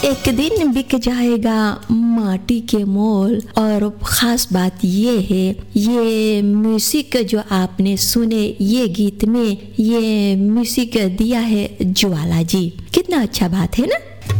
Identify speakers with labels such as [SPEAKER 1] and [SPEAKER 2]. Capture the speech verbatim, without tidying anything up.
[SPEAKER 1] एक दिन बिक जाएगा माटी के मोल। और ख़ास बात ये है, ये म्यूज़िक जो आपने सुने ये गीत में, ये म्यूज़िक दिया है ज्वाला जी। कितना अच्छा बात है ना।